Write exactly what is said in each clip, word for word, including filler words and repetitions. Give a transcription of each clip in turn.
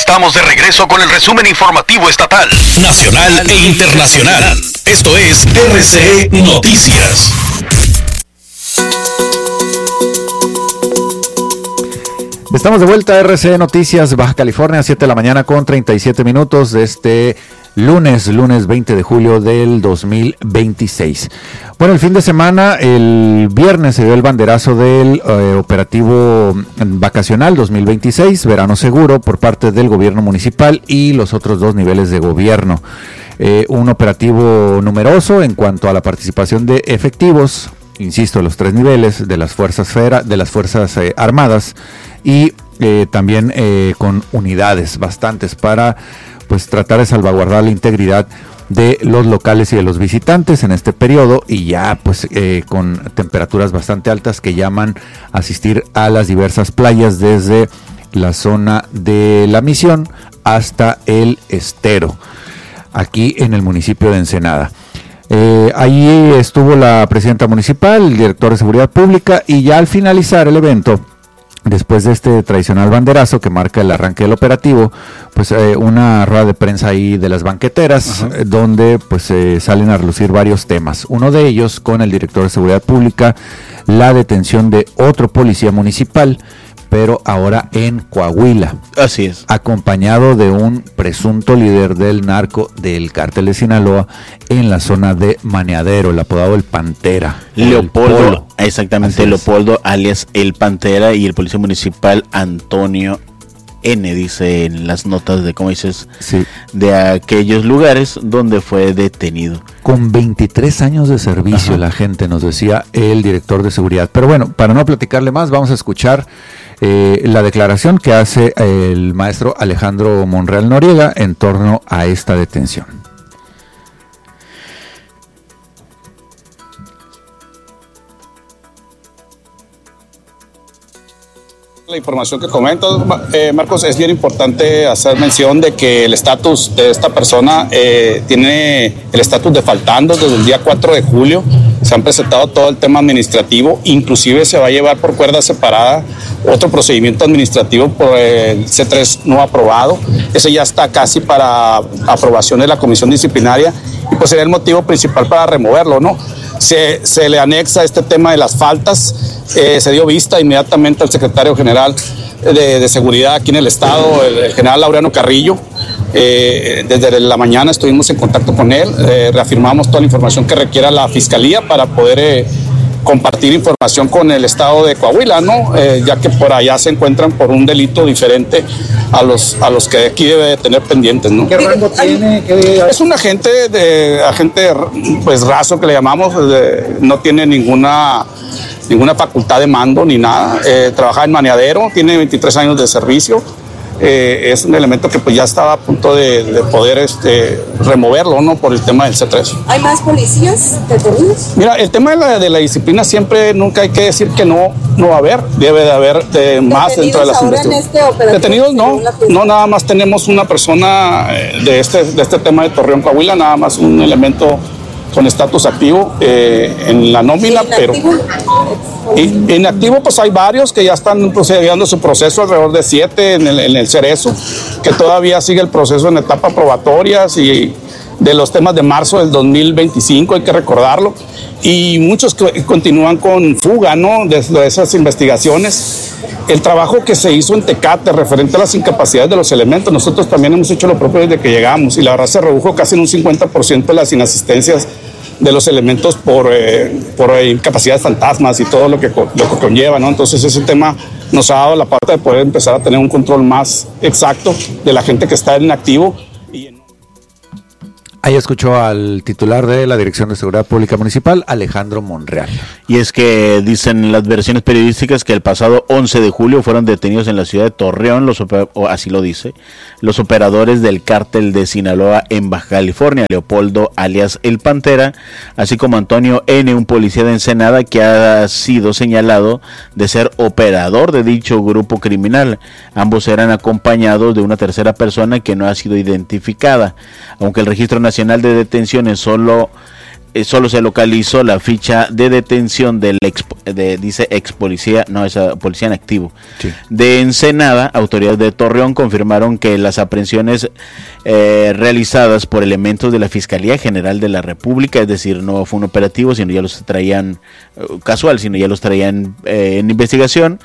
estamos de regreso con el resumen informativo estatal, nacional e internacional. Esto es R C E Noticias. Estamos de vuelta a R C E Noticias, Baja California, siete de la mañana con treinta y siete minutos de este lunes, lunes veinte de julio del dos mil veintiséis. Bueno, el fin de semana, el viernes se dio el banderazo del eh, operativo vacacional dos mil veintiséis, verano seguro, por parte del gobierno municipal y los otros dos niveles de gobierno. Eh, un operativo numeroso en cuanto a la participación de efectivos, insisto, los tres niveles de las fuerzas federales, de las fuerzas eh, armadas y eh, también eh, con unidades bastantes para pues tratar de salvaguardar la integridad de los locales y de los visitantes en este periodo, y ya pues eh, con temperaturas bastante altas que llaman a asistir a las diversas playas desde la zona de La Misión hasta el Estero, aquí en el municipio de Ensenada. Eh, ahí estuvo la presidenta municipal, el director de seguridad pública, y ya al finalizar el evento, después de este tradicional banderazo que marca el arranque del operativo, pues eh, una rueda de prensa ahí de las banqueteras, eh, donde pues eh, salen a relucir varios temas. Uno de ellos con el director de seguridad pública, la detención de otro policía municipal, pero ahora en Coahuila. Así es. Acompañado de un presunto líder del narco del cártel de Sinaloa en la zona de Maneadero, el apodado el Pantera. Leopoldo, el exactamente, Leopoldo alias el Pantera, y el policía municipal Antonio N, dice en las notas de, como dices, sí, de aquellos lugares donde fue detenido. Con veintitrés años de servicio, ajá, la gente, nos decía el director de seguridad. Pero bueno, para no platicarle más, vamos a escuchar eh, la declaración que hace el maestro Alejandro Monreal Noriega en torno a esta detención. La información que comento, eh, Marcos, es bien importante hacer mención de que el estatus de esta persona eh, tiene el estatus de faltando desde el día cuatro de julio. Se han presentado todo el tema administrativo, inclusive se va a llevar por cuerda separada otro procedimiento administrativo por el C tres no aprobado. Ese ya está casi para aprobación de la comisión disciplinaria y pues sería el motivo principal para removerlo, ¿no? Se, se le anexa este tema de las faltas. Eh, se dio vista inmediatamente al secretario general de, de seguridad aquí en el estado, el, el general Laureano Carrillo. Eh, desde la mañana estuvimos en contacto con él, eh, reafirmamos toda la información que requiera la fiscalía para poder eh, compartir información con el estado de Coahuila, ¿no? Eh, ya que por allá se encuentran por un delito diferente a los a los que aquí debe de tener pendientes, ¿no? ¿Qué rango tiene? ¿Qué... Es un agente de agente pues raso que le llamamos, de, no tiene ninguna ninguna facultad de mando ni nada, eh, trabaja en Maneadero, tiene veintitrés años de servicio. Eh, es un elemento que pues ya estaba a punto de, de poder este, removerlo, ¿no? Por el tema del C tres. ¿Hay más policías detenidos? Mira, el tema de la, de la disciplina siempre, nunca hay que decir que no, no va a haber, debe de haber de más dentro de las investigaciones. Este detenidos no, no, nada más tenemos una persona de este, de este tema de Torreón, Coahuila, nada más un elemento con estatus activo eh, en la nómina, pero y, inactivo pues hay varios que ya están procediendo su proceso, alrededor de siete en el, en el Cerezo, que todavía sigue el proceso en etapa probatorias y de los temas de marzo del dos mil veinticinco, hay que recordarlo, y muchos que continúan con fuga, ¿no? De, de esas investigaciones. El trabajo que se hizo en Tecate referente a las incapacidades de los elementos, nosotros también hemos hecho lo propio desde que llegamos, y la verdad se redujo casi en un cincuenta por ciento las inasistencias de los elementos por, eh, por eh, incapacidades fantasmas y todo lo que, lo que conlleva, ¿no? Entonces ese tema nos ha dado la parte de poder empezar a tener un control más exacto de la gente que está en activo. Y en... Ahí escuchó al titular de la Dirección de Seguridad Pública Municipal, Alejandro Monreal. Y es que dicen las versiones periodísticas que el pasado once de julio fueron detenidos en la ciudad de Torreón, los o así lo dice, los operadores del cártel de Sinaloa en Baja California, Leopoldo alias El Pantera, así como Antonio N, un policía de Ensenada que ha sido señalado de ser operador de dicho grupo criminal. Ambos eran acompañados de una tercera persona que no ha sido identificada, aunque el registro nacional de detenciones solo eh, solo se localizó la ficha de detención del ex, de, dice ex policía, no, es policía en activo, sí. de Ensenada. Autoridades de Torreón confirmaron que las aprehensiones eh, realizadas por elementos de la Fiscalía General de la República, es decir, no fue un operativo, sino ya los traían eh, casual, sino ya los traían eh, en investigación.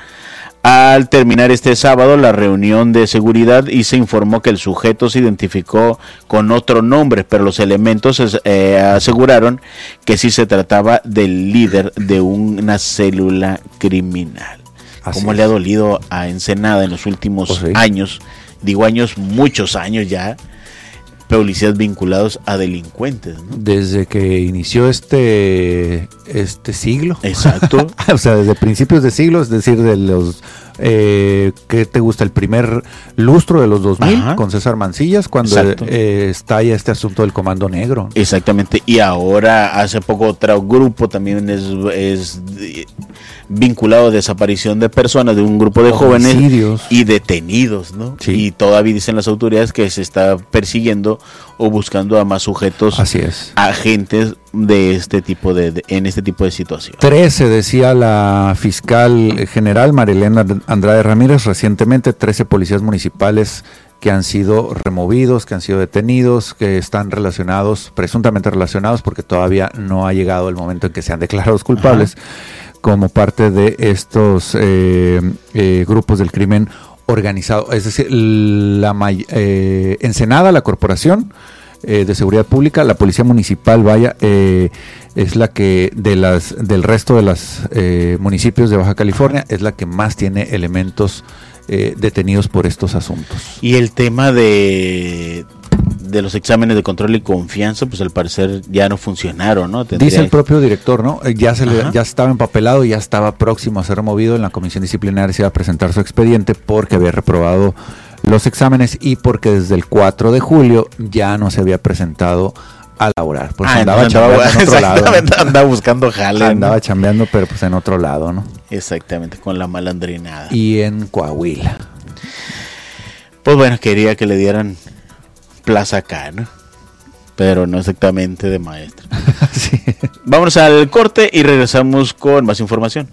Al terminar este sábado la reunión de seguridad y se informó que el sujeto se identificó con otro nombre, pero los elementos eh, aseguraron que sí se trataba del líder de una célula criminal. Así ¿Cómo es. Le ha dolido a Ensenada en los últimos oh, sí. años? Digo años, muchos años ya. Policías vinculados a delincuentes, ¿no? Desde que inició este este siglo. Exacto. O sea, desde principios de siglo, es decir, de los eh, ¿qué te gusta? El primer lustro de los dos mil. Ajá. Con César Mancillas, cuando eh, estalla este asunto del Comando Negro. Exactamente. Y ahora hace poco otro grupo también es, es vinculado a desaparición de personas, de un grupo de homicidios. Jóvenes y detenidos, ¿no? Sí. Y todavía dicen las autoridades que se está persiguiendo o buscando a más sujetos, así es, agentes de este tipo de, de en este tipo de situaciones. trece, decía la fiscal general Marilena Andrade Ramírez recientemente, trece policías municipales que han sido removidos, que han sido detenidos, que están relacionados, presuntamente relacionados, porque todavía no ha llegado el momento en que sean declarados culpables. Ajá. Como parte de estos eh, eh, grupos del crimen organizado. Es decir, la eh, Ensenada, la Corporación eh, de Seguridad Pública, la Policía Municipal, vaya, eh, es la que de las del resto de los eh, municipios de Baja California, es la que más tiene elementos eh, detenidos por estos asuntos. Y el tema de... de los exámenes de control y confianza, pues al parecer ya no funcionaron, ¿no? Tendría... Dice el propio director, ¿no? Ya se le, ya estaba empapelado, ya estaba próximo a ser removido. En la comisión disciplinaria se iba a presentar su expediente porque había reprobado los exámenes y porque desde el cuatro de julio ya no se había presentado a laborar. Pues ah, andaba chambeando en otro lado, ¿no? Andaba buscando jale. Andaba ¿no? chambeando, pero pues en otro lado, ¿no? Exactamente, con la malandrinada. Y en Coahuila. Pues bueno, quería que le dieran plaza acá, ¿no? Pero no exactamente de maestra. Sí. Vámonos al corte y regresamos con más información.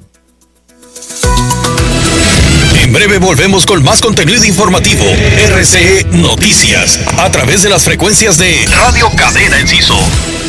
En breve volvemos con más contenido informativo. R C E Noticias, a través de las frecuencias de Radio Cadena Enciso.